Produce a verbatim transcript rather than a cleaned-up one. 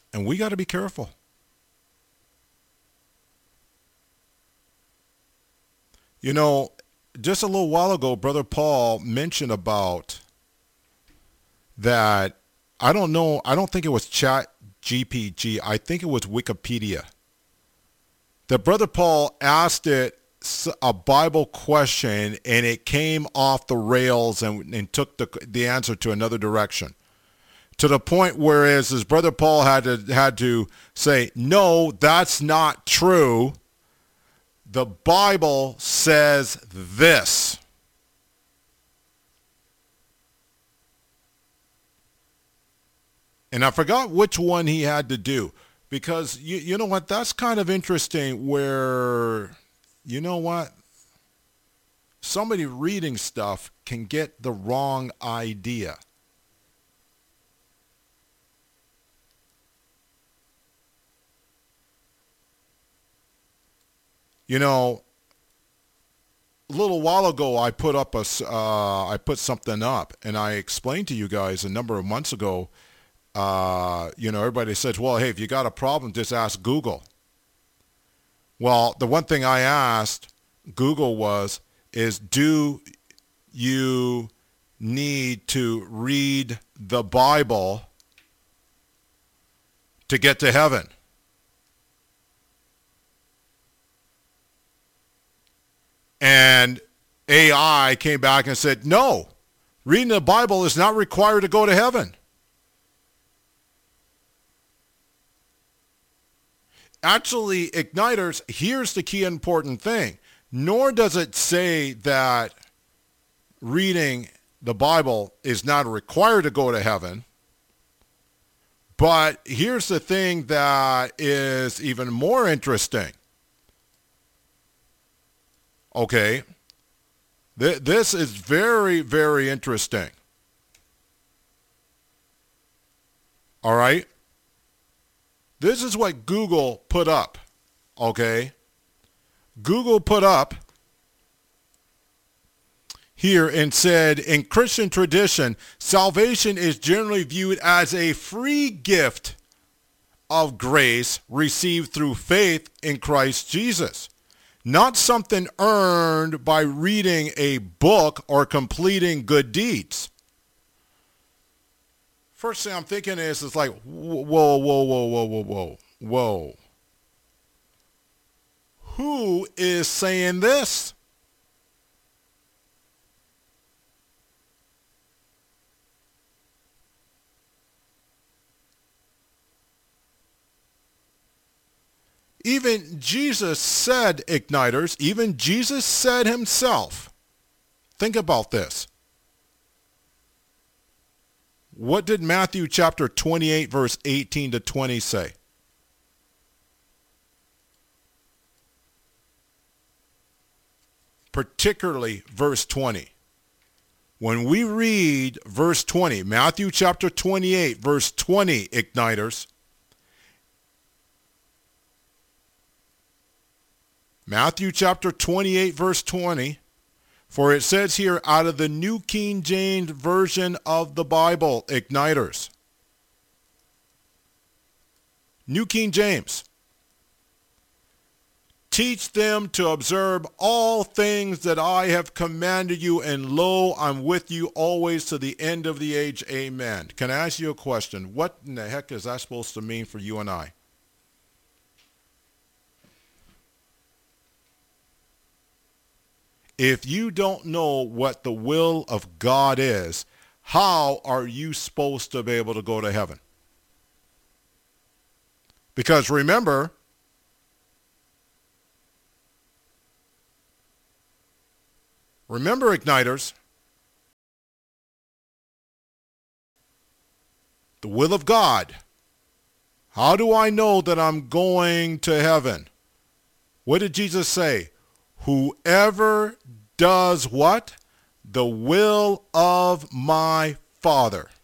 And we got to be careful. You know, just a little while ago, Brother Paul mentioned about that. I don't know. I don't think it was Chat G P G. I think it was Wikipedia. That Brother Paul asked it a Bible question and it came off the rails and, and took the, the answer to another direction. To the point whereas his Brother Paul had to, had to say, no, that's not true. The Bible says this. And I forgot which one he had to do. Because, you, you know what, that's kind of interesting where, you know what, somebody reading stuff can get the wrong idea. You know, a little while ago I put up a, uh, I put something up and I explained to you guys a number of months ago. Uh, you know, everybody says, well, hey, if you got a problem, just ask Google. Well, the one thing I asked Google was, is do you need to read the Bible to get to heaven? And A I came back and said, no, reading the Bible is not required to go to heaven. Actually, Igniters, here's the key important thing. Nor does it say that reading the Bible is not required to go to heaven. But here's the thing that is even more interesting. Okay. Th- this is very, very interesting. All right. This is what Google put up, okay? Google put up here and said, in Christian tradition, salvation is generally viewed as a free gift of grace received through faith in Christ Jesus, not something earned by reading a book or completing good deeds. First thing I'm thinking is, it's like, whoa, whoa, whoa, whoa, whoa, whoa, whoa. Who is saying this? Even Jesus said, Igniters, even Jesus said himself, think about this. What did Matthew chapter twenty-eight, verse eighteen to twenty say? Particularly verse twenty. When we read verse twenty, Matthew chapter twenty-eight, verse twenty, Igniters, Matthew chapter twenty-eight, verse twenty, for it says here out of the New King James Version of the Bible, Igniters. New King James. Teach them to observe all things that I have commanded you, and lo, I'm with you always to the end of the age. Amen. Can I ask you a question? What in the heck is that supposed to mean for you and I? If you don't know what the will of God is, how are you supposed to be able to go to heaven? Because remember, remember, Igniters, the will of God. How do I know that I'm going to heaven? What did Jesus say? Whoever does what? The will of my Father.